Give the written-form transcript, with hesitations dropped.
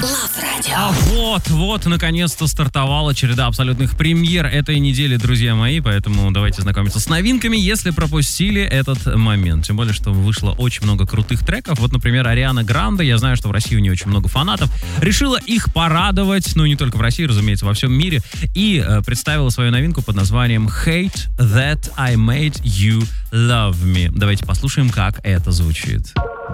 Love Radio. А вот, наконец-то стартовала череда абсолютных премьер этой недели, друзья мои, поэтому давайте знакомиться с новинками, если пропустили этот момент. Тем более, что вышло очень много крутых треков. Вот, например, Ариана Гранде, я знаю, что в России у нее очень много фанатов, решила их порадовать, ну, не только в России, разумеется, во всем мире, и представила свою новинку под названием «Hate That I Made You Love Me». Давайте послушаем, как это звучит.